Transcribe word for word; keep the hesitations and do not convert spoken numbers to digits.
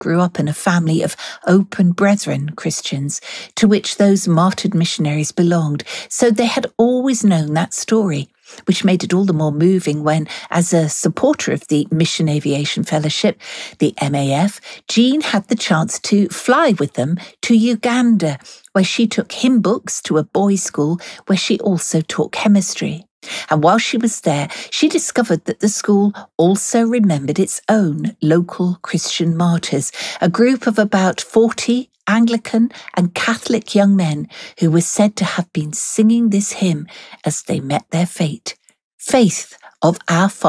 grew up in a family of Open Brethren Christians, to which those martyred missionaries belonged, so they had always known that story, which made it all the more moving when, as a supporter of the Mission Aviation Fellowship, the M A F, Jean had the chance to fly with them to Uganda, where she took hymn books to a boys' school where she also taught chemistry. And while she was there, she discovered that the school also remembered its own local Christian martyrs, a group of about forty Anglican and Catholic young men who were said to have been singing this hymn as they met their fate. Faith of Our Father.